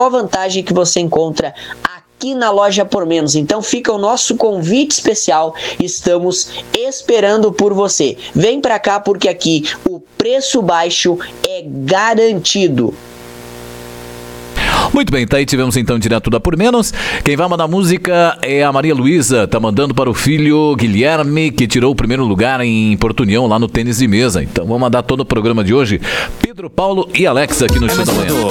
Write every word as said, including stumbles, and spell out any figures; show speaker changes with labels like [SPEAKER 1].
[SPEAKER 1] vantagem que você encontra aqui na Loja Por Menos. Então fica o nosso convite especial, estamos esperando por você. Vem pra cá porque aqui o preço baixo é garantido.
[SPEAKER 2] Muito bem, tá aí, tivemos então direto da Por Menos. Quem vai mandar música é a Maria Luísa, tá mandando para o filho Guilherme, que tirou o primeiro lugar em Porto União, lá no tênis de mesa. Então vamos mandar todo o programa de hoje, Pedro, Paulo e Alexa aqui no Show da Manhã.